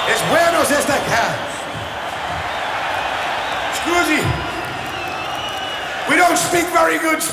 Es buenos estar acá. Scusi, we don't speak very good